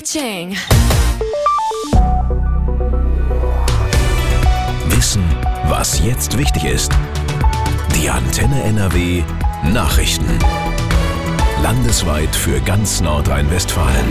Ka-ching. Wissen, was jetzt wichtig ist. Die Antenne NRW Nachrichten. Landesweit für ganz Nordrhein-Westfalen.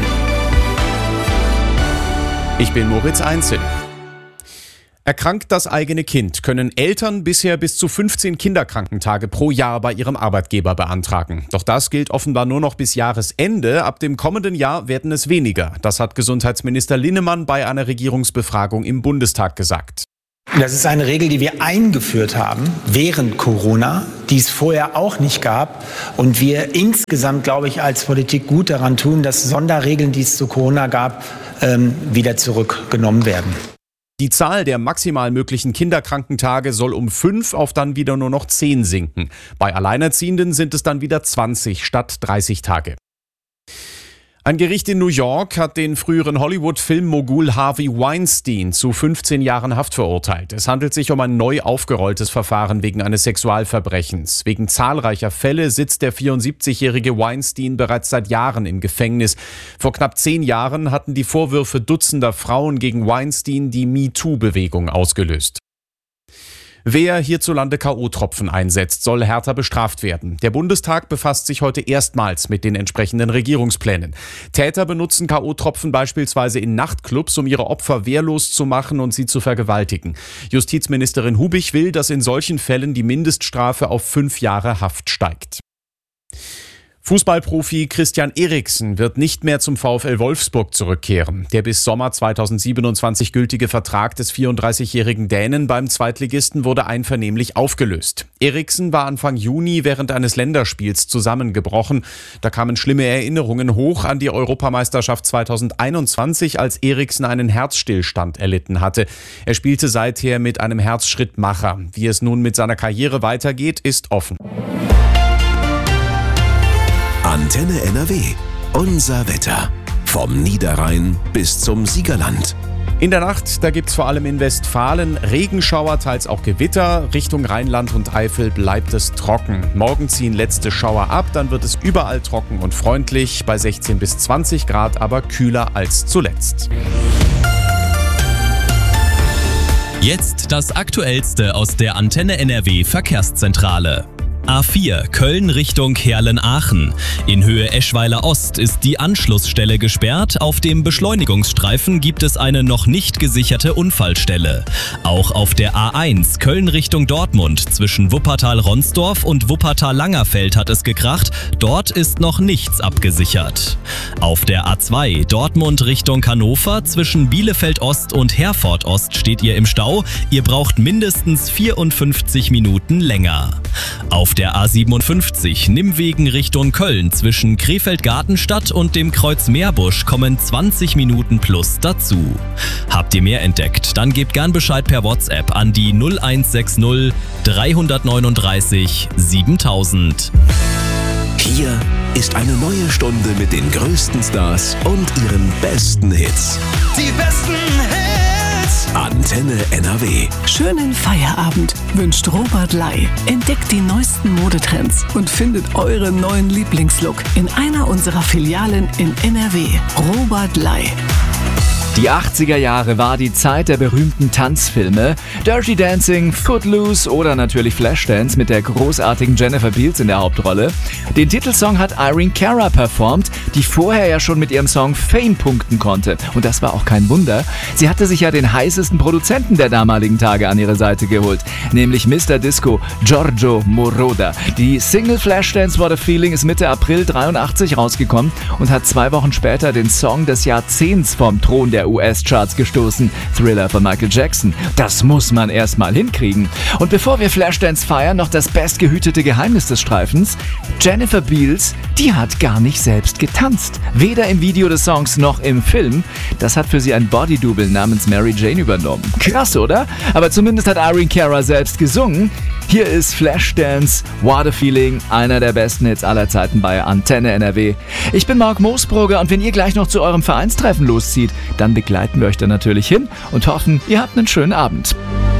Ich bin Moritz Einzel. Erkrankt das eigene Kind, können Eltern bisher bis zu 15 Kinderkrankentage pro Jahr bei ihrem Arbeitgeber beantragen. Doch das gilt offenbar nur noch bis Jahresende. Ab dem kommenden Jahr werden es weniger. Das hat Gesundheitsminister Linnemann bei einer Regierungsbefragung im Bundestag gesagt. Das ist eine Regel, die wir eingeführt haben während Corona, die es vorher auch nicht gab. Und wir insgesamt, glaube ich, als Politik gut daran tun, dass Sonderregeln, die es zu Corona gab, wieder zurückgenommen werden. Die Zahl der maximal möglichen Kinderkrankentage soll um 5 auf dann wieder nur noch 10 sinken. Bei Alleinerziehenden sind es dann wieder 20 statt 30 Tage. Ein Gericht in New York hat den früheren Hollywood-Filmmogul Harvey Weinstein zu 15 Jahren Haft verurteilt. Es handelt sich um ein neu aufgerolltes Verfahren wegen eines Sexualverbrechens. Wegen zahlreicher Fälle sitzt der 74-jährige Weinstein bereits seit Jahren im Gefängnis. Vor knapp 10 Jahren hatten die Vorwürfe dutzender Frauen gegen Weinstein die MeToo-Bewegung ausgelöst. Wer hierzulande K.O.-Tropfen einsetzt, soll härter bestraft werden. Der Bundestag befasst sich heute erstmals mit den entsprechenden Regierungsplänen. Täter benutzen K.O.-Tropfen beispielsweise in Nachtclubs, um ihre Opfer wehrlos zu machen und sie zu vergewaltigen. Justizministerin Hubich will, dass in solchen Fällen die Mindeststrafe auf 5 Jahre Haft steigt. Fußballprofi Christian Eriksen wird nicht mehr zum VfL Wolfsburg zurückkehren. Der bis Sommer 2027 gültige Vertrag des 34-jährigen Dänen beim Zweitligisten wurde einvernehmlich aufgelöst. Eriksen war Anfang Juni während eines Länderspiels zusammengebrochen. Da kamen schlimme Erinnerungen hoch an die Europameisterschaft 2021, als Eriksen einen Herzstillstand erlitten hatte. Er spielte seither mit einem Herzschrittmacher. Wie es nun mit seiner Karriere weitergeht, ist offen. Antenne NRW. Unser Wetter. Vom Niederrhein bis zum Siegerland. In der Nacht, da gibt's vor allem in Westfalen Regenschauer, teils auch Gewitter. Richtung Rheinland und Eifel bleibt es trocken. Morgen ziehen letzte Schauer ab, dann wird es überall trocken und freundlich. Bei 16 bis 20 Grad, aber kühler als zuletzt. Jetzt das Aktuellste aus der Antenne NRW Verkehrszentrale. A4 Köln Richtung Heerlen-Aachen. In Höhe Eschweiler Ost ist die Anschlussstelle gesperrt. Auf dem Beschleunigungsstreifen gibt es eine noch nicht gesicherte Unfallstelle. Auch auf der A1 Köln Richtung Dortmund zwischen Wuppertal-Ronsdorf und Wuppertal-Langerfeld hat es gekracht. Dort ist noch nichts abgesichert. Auf der A2 Dortmund Richtung Hannover zwischen Bielefeld-Ost und Herford-Ost steht ihr im Stau. Ihr braucht mindestens 54 Minuten länger. Auf der A57 Nimmwegen Richtung Köln zwischen Krefeld-Gartenstadt und dem Kreuz Meerbusch kommen 20 Minuten plus dazu. Habt ihr mehr entdeckt? Dann gebt gern Bescheid per WhatsApp an die 0160 339 7000. Hier ist eine neue Stunde mit den größten Stars und ihren besten Hits. Die besten Hits. Antenne NRW. Schönen Feierabend wünscht Robert Ley. Entdeckt die neuesten Modetrends und findet euren neuen Lieblingslook in einer unserer Filialen in NRW. Robert Ley. Die 80er Jahre war die Zeit der berühmten Tanzfilme. Dirty Dancing, Footloose oder natürlich Flashdance mit der großartigen Jennifer Beals in der Hauptrolle. Den Titelsong hat Irene Cara performt, die vorher ja schon mit ihrem Song Fame punkten konnte. Und das war auch kein Wunder. Sie hatte sich ja den heißesten Produzenten der damaligen Tage an ihre Seite geholt, nämlich Mr. Disco Giorgio Moroder. Die Single Flashdance What a Feeling ist Mitte April 83 rausgekommen und hat 2 Wochen später den Song des Jahrzehnts vom Thron der US-Charts gestoßen. Thriller von Michael Jackson. Das muss man erstmal hinkriegen. Und bevor wir Flashdance feiern, noch das bestgehütete Geheimnis des Streifens. Jennifer Beals, die hat gar nicht selbst getanzt. Weder im Video des Songs noch im Film. Das hat für sie ein Bodydouble namens Mary Jane übernommen. Krass, oder? Aber zumindest hat Irene Cara selbst gesungen. Hier ist Flashdance, What a Feeling, einer der besten Hits aller Zeiten bei Antenne NRW. Ich bin Marc Moosbrugger und wenn ihr gleich noch zu eurem Vereinstreffen loszieht, dann begleiten wir euch da natürlich hin und hoffen, ihr habt einen schönen Abend.